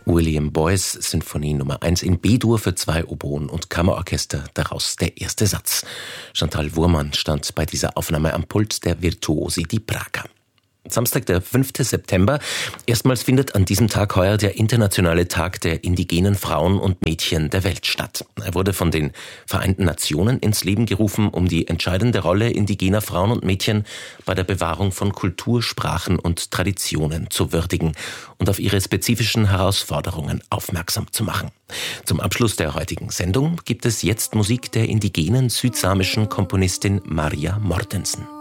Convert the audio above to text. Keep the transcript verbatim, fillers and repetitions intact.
William Boyce, Sinfonie Nummer eins in B-Dur für zwei Oboen und Kammerorchester, daraus der erste Satz. Chantal Wurmann stand bei dieser Aufnahme am Pult der Virtuosi di Praga. Samstag, der fünfte September. Erstmals findet an diesem Tag heuer der internationale Tag der indigenen Frauen und Mädchen der Welt statt. Er wurde von den Vereinten Nationen ins Leben gerufen, um die entscheidende Rolle indigener Frauen und Mädchen bei der Bewahrung von Kultur, Sprachen und Traditionen zu würdigen und auf ihre spezifischen Herausforderungen aufmerksam zu machen. Zum Abschluss der heutigen Sendung gibt es jetzt Musik der indigenen südsamischen Komponistin Maria Mortensen.